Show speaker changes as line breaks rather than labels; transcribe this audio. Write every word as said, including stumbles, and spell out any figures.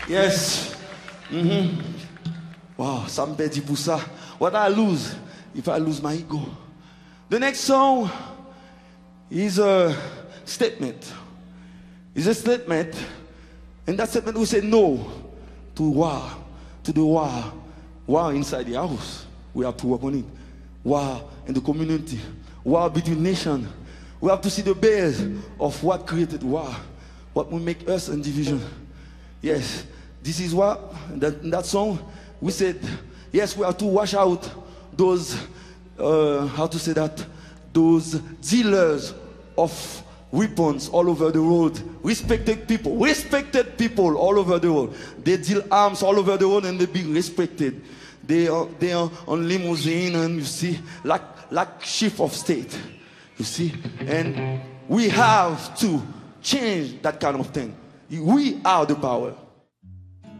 Yes. Mm-hmm. Wow, somebody dit pour ça. What I lose if I lose my ego? The next song is a statement. It's a statement. And that statement we say no to war, to the war. War inside the house. We have to work on it. War in the community. War between nations. We have to see the base of what created war. What will make us a division. Yes, this is what, that, in that song, we said, yes, we have to wash out those, uh, how to say that, those dealers of weapons all over the world. Respected people, respected people all over the world. They deal arms all over the world and they be respected. They are, they are on limousine and you see, like, like chief of state, you see. And we have to change that kind of thing. We are the power.